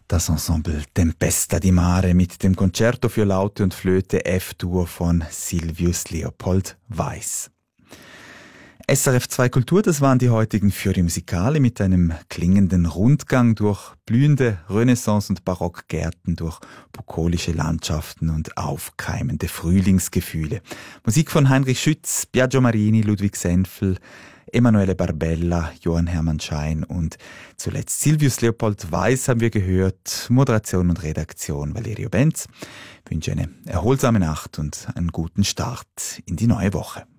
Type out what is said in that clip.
Das Ensemble Tempesta di Mare mit dem Concerto für Laute und Flöte F-Dur von Silvius Leopold Weiß. SRF 2 Kultur, das waren die heutigen Fiori Musicale mit einem klingenden Rundgang durch blühende Renaissance- und Barockgärten, durch bukolische Landschaften und aufkeimende Frühlingsgefühle. Musik von Heinrich Schütz, Biagio Marini, Ludwig Senfel, Emanuele Barbella, Johann Hermann Schein und zuletzt Silvius Leopold Weiß haben wir gehört. Moderation und Redaktion Valerio Benz. Ich wünsche eine erholsame Nacht und einen guten Start in die neue Woche.